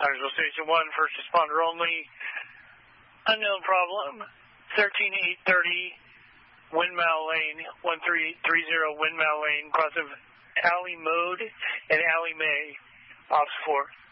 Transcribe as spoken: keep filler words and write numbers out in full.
Huntersville Station one, first responder only. Unknown problem, thirteen eight thirty Windmill Lane, one three eight three zero Windmill Lane, cross of Alley Mode and Alley May. Officer four.